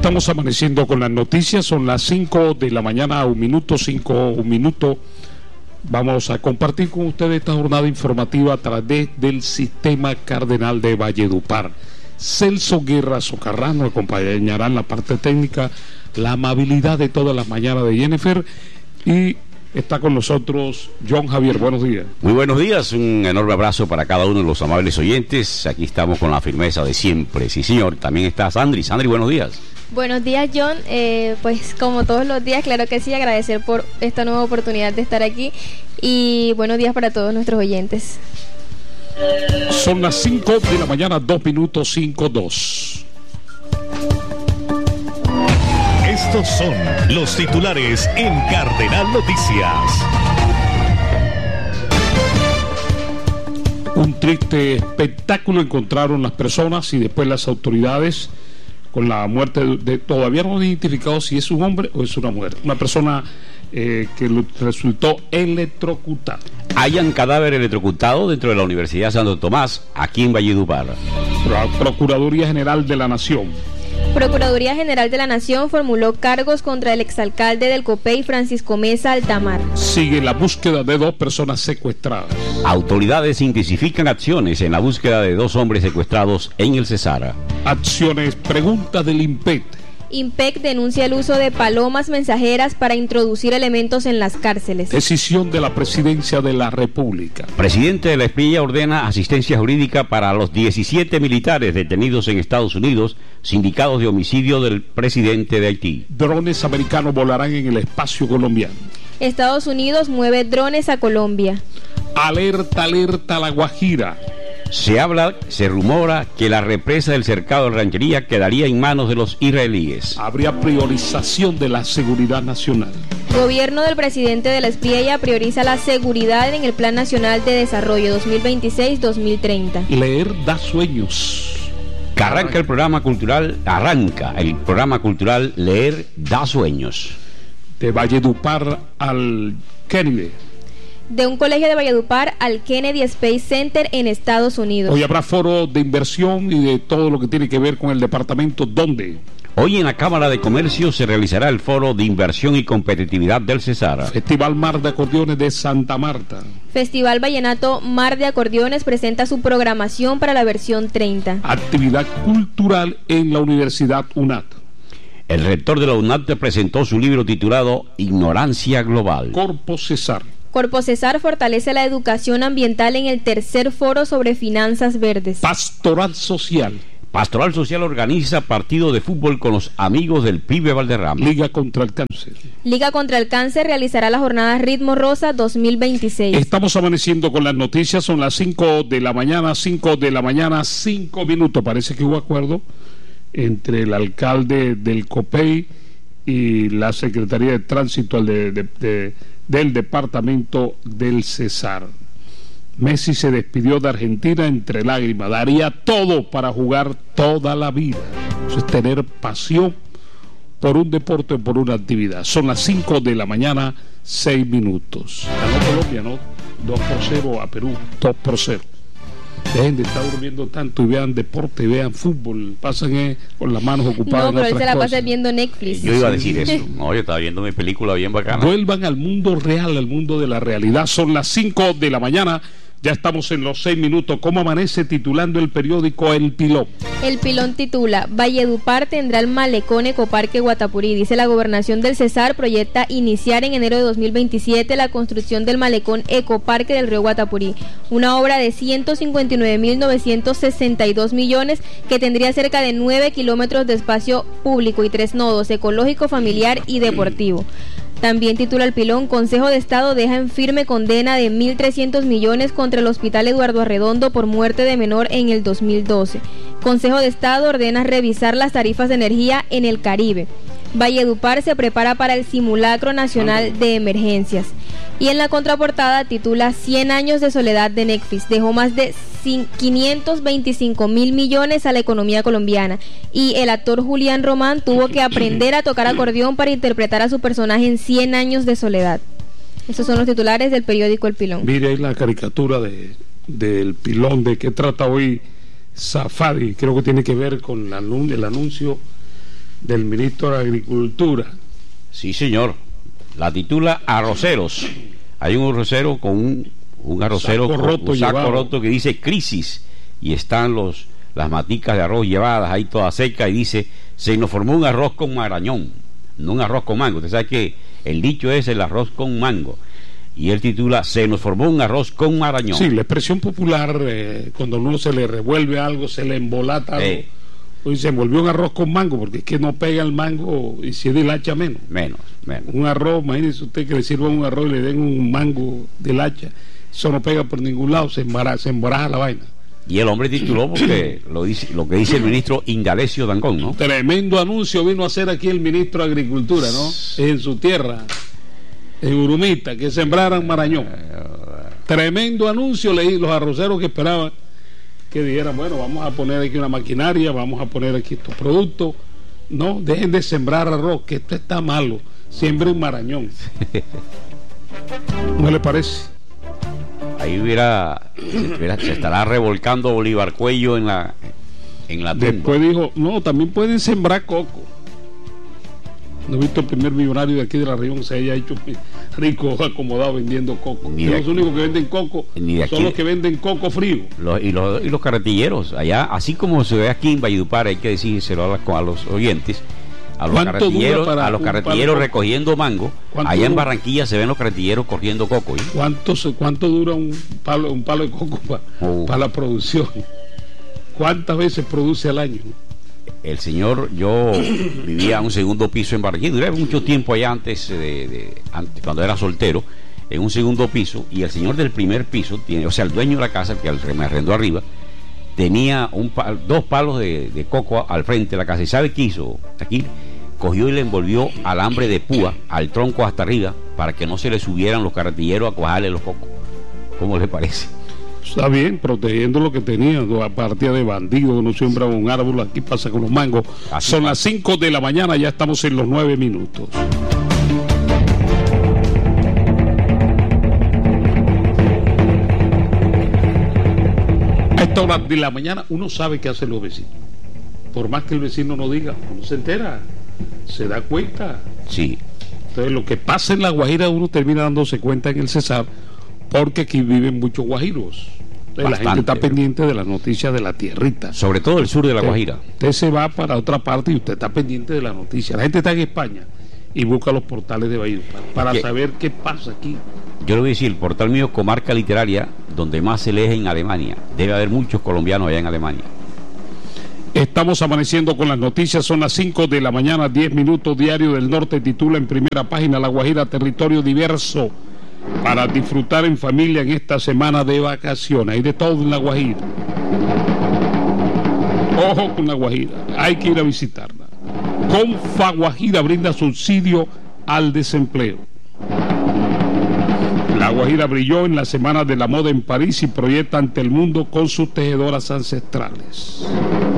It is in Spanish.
Estamos amaneciendo con las noticias, son las 5 de la mañana, un minuto. Vamos a compartir con ustedes esta jornada informativa a través del Sistema Cardenal de Valledupar. Celso Guerra Socarrano acompañará en la parte técnica, la amabilidad de todas las mañanas de Jennifer, y está con nosotros John Javier. Buenos días. Muy buenos días, un enorme abrazo para cada uno de los amables oyentes. Aquí estamos con la firmeza de siempre. Sí, señor. También está Sandri. Sandri, buenos días. Buenos días, John. Pues como todos los días, claro que sí, agradecer por esta nueva oportunidad de estar aquí, y buenos días para todos nuestros oyentes. Son las 5 de la mañana, 2 minutos, 5:02. Estos son los titulares en Cardenal Noticias. Un triste espectáculo encontraron las personas y después las autoridades con la muerte todavía no han identificado si es un hombre o es una mujer. Una persona que resultó electrocutada. Hayan cadáver electrocutado dentro de la Universidad Santo Tomás, aquí en Valledupar. Procuraduría General de la Nación. Procuraduría General de la Nación formuló cargos contra el exalcalde del Copey, Francisco Mesa Altamar. Sigue la búsqueda de 2 personas secuestradas. Autoridades intensifican acciones en la búsqueda de 2 hombres secuestrados en el Cesar. Acciones, pregunta del IMPET. IMPEC denuncia el uso de palomas mensajeras para introducir elementos en las cárceles. Decisión de la Presidencia de la República. Presidente de la Espilla ordena asistencia jurídica para los 17 militares detenidos en Estados Unidos, sindicados de homicidio del presidente de Haití. Drones americanos volarán en el espacio colombiano. Estados Unidos mueve drones a Colombia. Alerta, alerta a La Guajira. Se rumora que la represa del cercado de Ranchería quedaría en manos de los israelíes. Habría priorización de la seguridad nacional. Gobierno del presidente de la Espriella prioriza la seguridad en el Plan Nacional de Desarrollo 2026-2030. Leer da sueños. Arranca el programa cultural Leer da Sueños. De Valledupar al Kennedy. De un colegio de Valledupar al Kennedy Space Center en Estados Unidos. Hoy habrá foro de inversión y de todo lo que tiene que ver con el departamento. ¿Dónde? Hoy en la Cámara de Comercio se realizará el foro de inversión y competitividad del Cesar. Festival Mar de Acordeones de Santa Marta. Festival Vallenato Mar de Acordeones presenta su programación para la versión 30. Actividad cultural en la Universidad UNAT. El rector de la UNAT presentó su libro titulado Ignorancia Global. Corpo Cesar. Corpo Cesar fortalece la educación ambiental en el tercer foro sobre finanzas verdes. Pastoral Social. Pastoral Social organiza partido de fútbol con los amigos del Pibe Valderrama. Liga contra el Cáncer. Liga contra el Cáncer realizará la jornada Ritmo Rosa 2026. Estamos amaneciendo con las noticias, son las 5 de la mañana, 5 minutos. Parece que hubo acuerdo entre el alcalde del Copey y la Secretaría de Tránsito del departamento del Cesar. Messi se despidió de Argentina entre lágrimas. Daría todo para jugar toda la vida. Eso es tener pasión por un deporte, por una actividad. Son las 5 de la mañana, 6 minutos. Ganó Colombia, ¿no? 2-0 a Perú, 2-0. Dejen de estar durmiendo tanto y vean deporte, vean fútbol, pasan con las manos ocupadas. No, pero en él se la otras pasa cosas. viendo Netflix. Yo iba a decir eso. No, yo estaba viendo mi película bien bacana. Vuelvan al mundo real, al mundo de la realidad. Son las 5 de la mañana. Ya estamos en los 6 minutos. ¿Cómo amanece titulando el periódico El Pilón? El Pilón titula: Valledupar tendrá el malecón Ecoparque Guatapurí. Dice la gobernación del Cesar proyecta iniciar en enero de 2027 la construcción del malecón Ecoparque del río Guatapurí, una obra de 159.962 millones que tendría cerca de 9 kilómetros de espacio público y 3 nodos: ecológico, familiar y deportivo. También titula el Pilón: Consejo de Estado deja en firme condena de 1.300 millones contra el Hospital Eduardo Arredondo por muerte de menor en el 2012. Consejo de Estado ordena revisar las tarifas de energía en el Caribe. Valledupar se prepara para el simulacro nacional de emergencias. Y en la contraportada titula 100 años de soledad de Netflix, dejó más de 525.000 millones a la economía colombiana, y el actor Julián Román tuvo que aprender a tocar acordeón para interpretar a su personaje en 100 años de soledad. Esos son los titulares del periódico El Pilón. Mire ahí la caricatura del Pilón. ¿De qué trata hoy Safadi? Creo que tiene que ver con el anuncio del ministro de Agricultura. Sí, señor. La titula Arroceros. Hay un arrocero con un arrocero saco con roto un saco llevado. roto que dice crisis, y están las maticas de arroz llevadas ahí todas secas, y dice: se nos formó un arroz con marañón, no un arroz con mango. Usted sabe que el dicho es el arroz con mango, y él titula: se nos formó un arroz con marañón. Sí, la expresión popular, cuando a uno se le revuelve algo, se le embolata algo. Hoy se envolvió un arroz con mango, porque es que no pega el mango, y si es de hacha menos. Menos. Un arroz, imagínese usted que le sirvan un arroz y le den un mango del hacha, eso no pega por ningún lado, se embaraja la vaina. Y el hombre tituló porque lo que dice el ministro Indalecio Dangond, ¿no? Tremendo anuncio vino a hacer aquí el ministro de Agricultura, ¿no? En su tierra, en Urumita, que sembraran marañón. Tremendo anuncio, leí los arroceros que esperaban que dijeran: bueno, vamos a poner aquí una maquinaria, vamos a poner aquí estos productos. No, dejen de sembrar arroz, que esto está malo, siembren marañón. ¿No le parece? Ahí se estará revolcando Bolívar Cuello en la tumba. Después dijo: no, también pueden sembrar coco. No he visto el primer millonario de aquí de la región que se haya hecho rico, acomodado vendiendo coco. Los únicos que venden coco son los que venden coco frío. Y los carretilleros, allá, así como se ve aquí en Valledupar, hay que decírselo a los oyentes, a los carretilleros recogiendo mango. Allá en Barranquilla se ven los carretilleros cogiendo coco. ¿Eh? ¿Cuánto dura un palo de coco para la producción? ¿Cuántas veces produce al año? El señor, yo vivía en un segundo piso en Barranquilla, duré mucho tiempo allá antes, cuando era soltero, en un segundo piso, y el señor del primer piso, o sea, el dueño de la casa, el que me arrendó arriba, tenía dos palos de coco al frente de la casa. ¿Y sabe qué hizo? Aquí cogió y le envolvió alambre de púa al tronco hasta arriba para que no se le subieran los carretilleros a cuajarle los cocos. ¿Cómo le parece? Está bien, protegiendo lo que tenía, a partir de bandidos, no siembra un árbol. Aquí pasa con los mangos. Así son pasa. las 5 de la mañana, ya estamos en los 9 minutos. A esta hora de la mañana uno sabe qué hacen los vecinos. Por más que el vecino no diga, uno se entera, se da cuenta. Sí. Entonces lo que pasa en La Guajira uno termina dándose cuenta en el Cesar, porque aquí viven muchos guajiros. La gente está pendiente de las noticias de la tierrita, sobre todo el sur de La Guajira. Usted se va para otra parte y usted está pendiente de las noticias. La gente está en España y busca los portales de Valledupar para saber qué pasa aquí. Yo le voy a decir, el portal mío, Comarca Literaria, donde más se lee en Alemania. Debe haber muchos colombianos allá en Alemania. Estamos amaneciendo con las noticias, son las 5 de la mañana, 10 minutos. Diario del Norte titula en primera página: La Guajira, territorio diverso para disfrutar en familia en esta semana de vacaciones. Hay de todo en La Guajira. Ojo con La Guajira, hay que ir a visitarla. Confa Guajira brinda subsidio al desempleo. La Guajira brilló en la Semana de la Moda en París y proyecta ante el mundo con sus tejedoras ancestrales.